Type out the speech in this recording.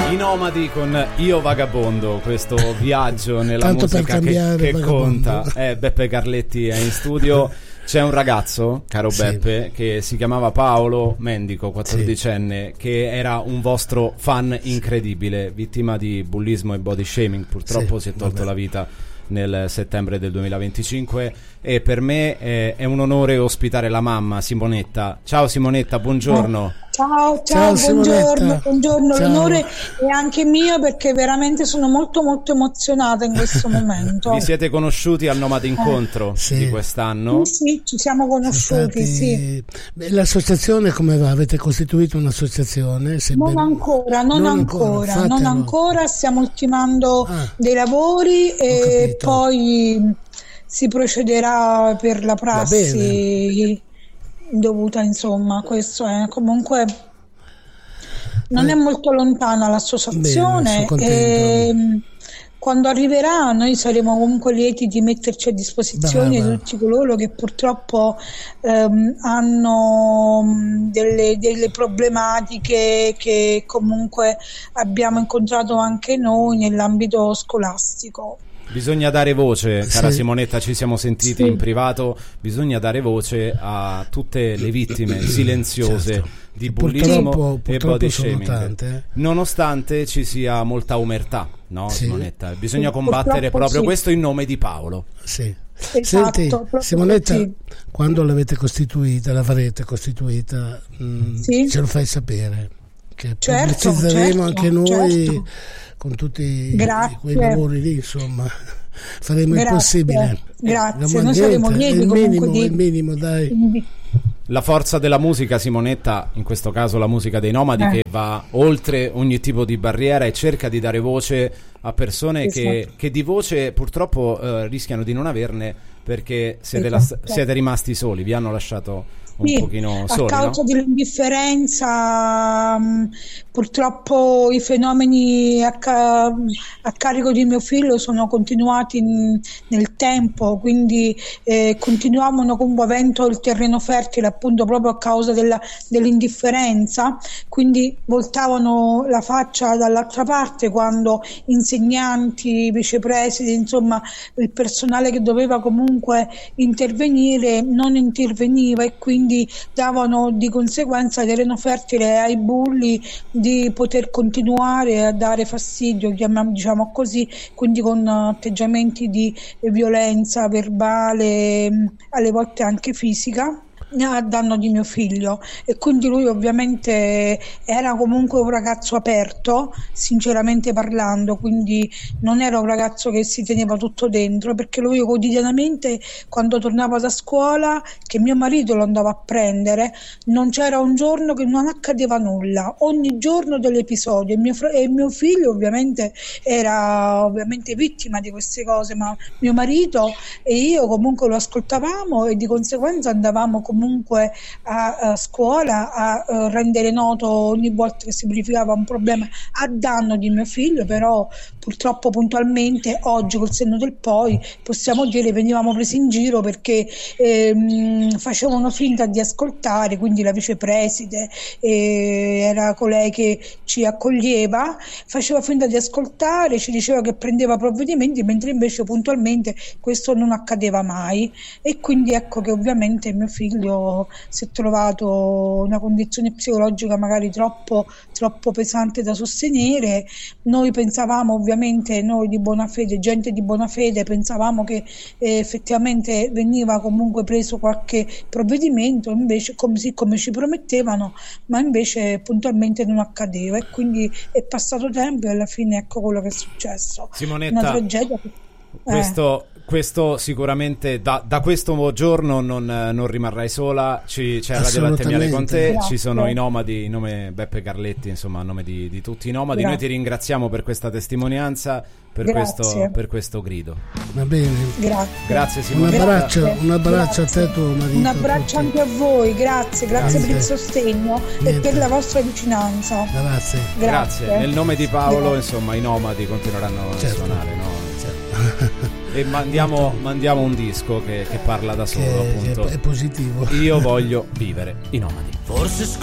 I Nomadi con Io Vagabondo, questo viaggio nella tanto musica che conta. Vagabondo. Beppe Carletti è in studio. C'è un ragazzo, caro Beppe, che si chiamava Paolo Mendico, 14enne, che era un vostro fan incredibile, vittima di bullismo e body shaming. Purtroppo si è tolto la vita nel settembre del 2025 e per me è un onore ospitare la mamma, Simonetta. Ciao Simonetta, buongiorno. Ciao, buongiorno, Ciao. L'onore è anche mio perché veramente sono molto emozionata in questo momento. Vi siete conosciuti al Nomadi Incontro di quest'anno? Sì, ci siamo conosciuti, sì. L'associazione come va? Avete costituito un'associazione? Non ancora, stiamo ultimando dei lavori e poi si procederà per la prassi dovuta, insomma. Questo è comunque non è molto lontana l'associazione. Quando arriverà noi saremo comunque lieti di metterci a disposizione di tutti coloro che purtroppo hanno delle problematiche che comunque abbiamo incontrato anche noi nell'ambito scolastico. Bisogna dare voce, cara Simonetta, ci siamo sentiti in privato, bisogna dare voce a tutte le vittime silenziose di bullismo e body shaming, nonostante ci sia molta omertà, no Simonetta? Bisogna combattere proprio questo in nome di Paolo. Senti, Simonetta, quando l'avete costituita, l'avrete costituita, ce lo fai sapere, che pubblicizzeremo anche noi con tutti quei lavori lì, insomma faremo il possibile. Grazie, noi saremo lieti il minimo, dai. La forza della musica, Simonetta, in questo caso la musica dei Nomadi, che va oltre ogni tipo di barriera e cerca di dare voce a persone che di voce purtroppo rischiano di non averne, perché siete rimasti soli, vi hanno lasciato un pochino soli, a causa dell'indifferenza. Purtroppo i fenomeni a carico di mio figlio sono continuati nel tempo, quindi continuavano commuovendo il terreno fertile appunto proprio a causa dell'indifferenza, quindi voltavano la faccia dall'altra parte quando insegnanti, vicepresidi, insomma il personale che doveva comunque intervenire non interveniva, e quindi davano di conseguenza terreno fertile ai bulli di poter continuare a dare fastidio, diciamo così, quindi con atteggiamenti di violenza verbale, alle volte anche fisica, a danno di mio figlio. E quindi lui ovviamente era comunque un ragazzo aperto, sinceramente parlando, quindi non era un ragazzo che si teneva tutto dentro, perché lui quotidianamente, quando tornava da scuola, che mio marito lo andava a prendere, non c'era un giorno che non accadeva nulla, ogni giorno dell'episodio, e mio figlio ovviamente era vittima di queste cose, ma mio marito e io comunque lo ascoltavamo e di conseguenza andavamo comunque a scuola a rendere noto ogni volta che si verificava un problema a danno di mio figlio. Però purtroppo puntualmente oggi, col senno del poi, possiamo dire venivamo presi in giro perché facevano finta di ascoltare, quindi la vicepreside era colei che ci accoglieva, faceva finta di ascoltare, ci diceva che prendeva provvedimenti, mentre invece puntualmente questo non accadeva mai. E quindi ecco che ovviamente mio figlio si è trovato in una condizione psicologica magari troppo pesante da sostenere. Noi pensavamo, ovviamente noi di buona fede, gente di buona fede, pensavamo che effettivamente veniva comunque preso qualche provvedimento, invece come ci promettevano, ma invece puntualmente non accadeva, e quindi è passato tempo e alla fine ecco quello che è successo. Simonetta, una tragedia. Questo sicuramente da questo giorno non rimarrai sola, c'è Radio Latte Miele con te. Grazie. Ci sono i Nomadi, in nome Beppe Carletti, insomma a nome di tutti i Nomadi. Grazie. Noi ti ringraziamo per questa testimonianza, per questo grido. Va bene, grazie Simone. Un abbraccio a te e tuo marito. Un abbraccio anche a voi, grazie per il sostegno e per la vostra vicinanza. Grazie. Nel nome di Paolo, insomma, i Nomadi continueranno a suonare, no? E mandiamo un disco che parla da solo, appunto. È positivo. Io voglio vivere i Nomadi. Forse